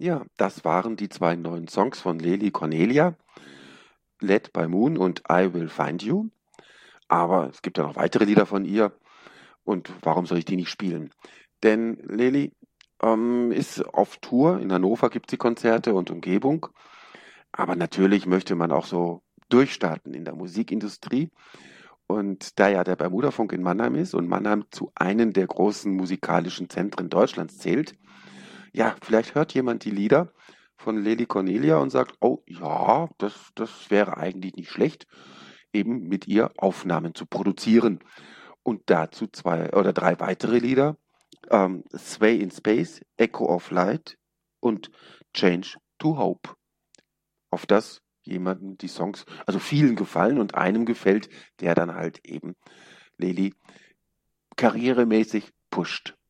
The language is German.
Ja, das waren die zwei neuen Songs von Lely Cornelia, Led by Moon und I Will Find You. Aber es gibt ja noch weitere Lieder von ihr und warum soll ich die nicht spielen? Denn Lely ist auf Tour, in Hannover gibt sie Konzerte und Umgebung, aber natürlich möchte man auch so durchstarten in der Musikindustrie. Und da ja der Bermudafunk in Mannheim ist und Mannheim zu einem der großen musikalischen Zentren Deutschlands zählt, ja, vielleicht hört jemand die Lieder von Lely Cornelia und sagt, oh ja, das wäre eigentlich nicht schlecht, eben mit ihr Aufnahmen zu produzieren. Und dazu zwei oder drei weitere Lieder, Sway in Space, Echo of Light und Change to Hope. Auf das jemanden die Songs, also vielen gefallen und einem gefällt, der dann halt eben Lely karrieremäßig pusht.